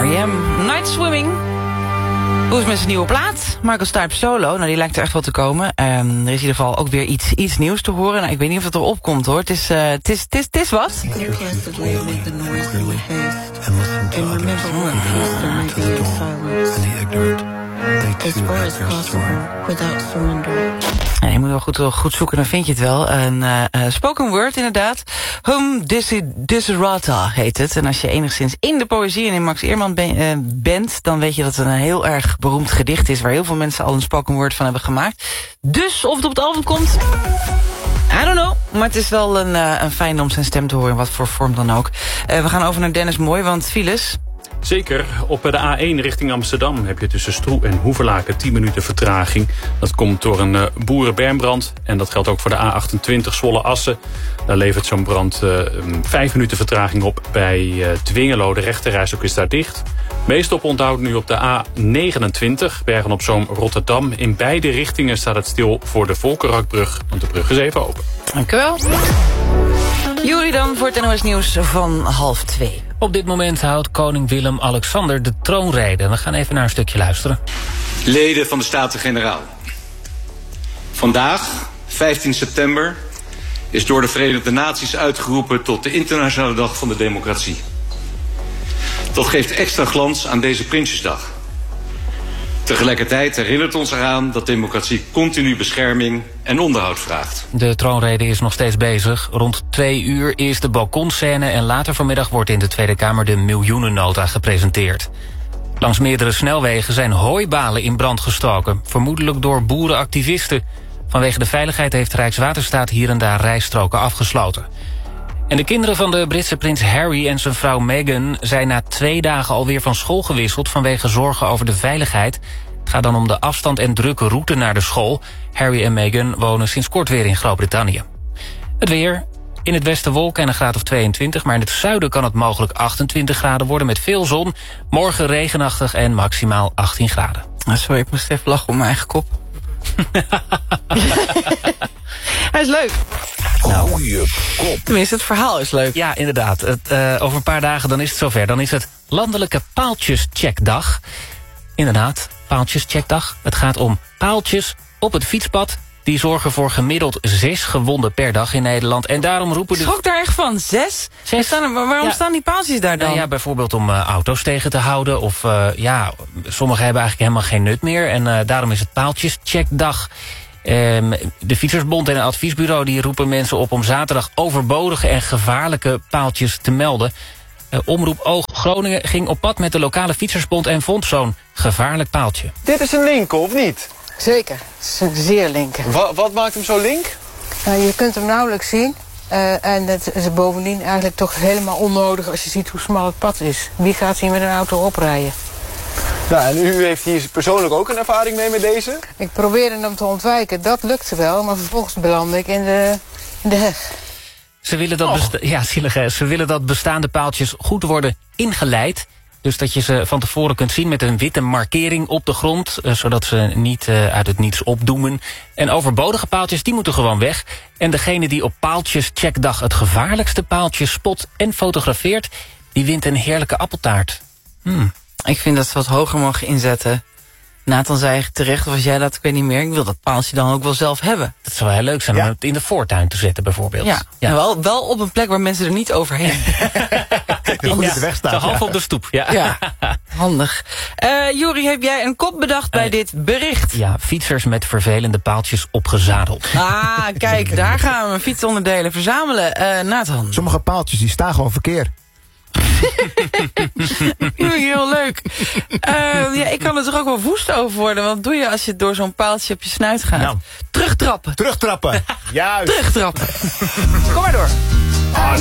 R.E.M. Night Swimming. Hoe is het met zijn nieuwe plaat? Michael Stipe solo. Nou, die lijkt er echt wel te komen. Er is in ieder geval ook weer iets nieuws te horen. Nou, ik weet niet of het erop komt, hoor. Het is wat. Ja, je moet wel goed zoeken, dan vind je het wel. Een spoken word, inderdaad. Desiderata heet het. En als je enigszins in de poëzie en in Max Eerman bent, dan weet je dat het een heel erg beroemd gedicht is, waar heel veel mensen al een spoken word van hebben gemaakt. Dus of het op het album komt, I don't know. Maar het is wel een fijn om zijn stem te horen, in wat voor vorm dan ook. We gaan over naar Dennis Mooi, want files. Zeker. Op de A1 richting Amsterdam heb je tussen Stroe en Hoevelaken 10 minuten vertraging. Dat komt door een boerenbermbrand. En dat geldt ook voor de A28 Zwolle-Assen. Daar levert zo'n brand 5 minuten vertraging op bij Dwingelo. De rechterrijstrook is daar dicht. Meest op onthoud nu op de A29 Bergen-op-Zoom-Rotterdam. In beide richtingen staat het stil voor de Volkerakbrug. Want de brug is even open. Dank u wel. Jullie dan voor het NOS Nieuws van 1:30. Op dit moment houdt koning Willem-Alexander de troonrede. We gaan even naar een stukje luisteren. Leden van de Staten-Generaal. Vandaag, 15 september, is door de Verenigde Naties uitgeroepen tot de Internationale Dag van de Democratie. Dat geeft extra glans aan deze Prinsjesdag. Tegelijkertijd herinnert ons eraan dat democratie continu bescherming en onderhoud vraagt. De troonrede is nog steeds bezig. Rond 2 uur is de balkonscène en later vanmiddag wordt in de Tweede Kamer de miljoenennota gepresenteerd. Langs meerdere snelwegen zijn hooibalen in brand gestoken, vermoedelijk door boerenactivisten. Vanwege de veiligheid heeft Rijkswaterstaat hier en daar rijstroken afgesloten. En de kinderen van de Britse prins Harry en zijn vrouw Meghan zijn na 2 dagen alweer van school gewisseld vanwege zorgen over de veiligheid. Het gaat dan om de afstand en drukke route naar de school. Harry en Meghan wonen sinds kort weer in Groot-Brittannië. Het weer. In het westen wolken en een graad of 22, maar in het zuiden kan het mogelijk 28 graden worden met veel zon. Morgen regenachtig en maximaal 18 graden. Sorry, ik moest even lachen om mijn eigen kop. Hij is leuk. Goeie kop. Tenminste, het verhaal is leuk. Ja, inderdaad. Over een paar dagen dan is het zover. Dan is het Landelijke Paaltjescheckdag. Inderdaad, Paaltjescheckdag. Het gaat om paaltjes op het fietspad. Die zorgen voor gemiddeld 6 gewonden per dag in Nederland. En daarom roepen de... Schrok daar echt van? 6? Waarom staan die paaltjes daar dan? Nou ja, bijvoorbeeld om auto's tegen te houden. Of sommigen hebben eigenlijk helemaal geen nut meer. En daarom is het Paaltjescheckdag. De Fietsersbond en een adviesbureau die roepen mensen op om zaterdag overbodige en gevaarlijke paaltjes te melden. Omroep Oog Groningen ging op pad met de lokale Fietsersbond en vond zo'n gevaarlijk paaltje. Dit is een linker, of niet? Zeker, het is een zeer linker. Wat maakt hem zo link? Je kunt hem nauwelijks zien. En het is bovendien eigenlijk toch helemaal onnodig als je ziet hoe smal het pad is. Wie gaat hier met een auto oprijden? Nou, en u heeft hier persoonlijk ook een ervaring mee met deze? Ik probeerde hem te ontwijken, dat lukte wel, maar vervolgens belandde ik in de heg. Ze willen dat bestaande paaltjes goed worden ingeleid. Dus dat je ze van tevoren kunt zien met een witte markering op de grond. Zodat ze niet uit het niets opdoemen. En overbodige paaltjes, die moeten gewoon weg. En degene die op Paaltjescheckdag het gevaarlijkste paaltje spot en fotografeert, die wint een heerlijke appeltaart. Ik vind dat ze wat hoger mogen inzetten. Nathan zei terecht, of was jij dat, ik weet niet meer. Ik wil dat paaltje dan ook wel zelf hebben. Dat zou wel heel leuk zijn om het in de voortuin te zetten bijvoorbeeld. Ja. Wel op een plek waar mensen er niet overheen. Goed de weg staat. Zo half op de stoep. Ja, handig. Jori, heb jij een kop bedacht bij dit bericht? Ja, fietsers met vervelende paaltjes opgezadeld. Ah, kijk, daar gaan we fietsonderdelen verzamelen. Nathan. Sommige paaltjes die staan gewoon verkeerd. Heel leuk. Ik kan er toch ook wel woest over worden. Wat doe je als je door zo'n paaltje op je snuit gaat? Nou. Terugtrappen. Terugtrappen. Juist. Terugtrappen. Kom maar door.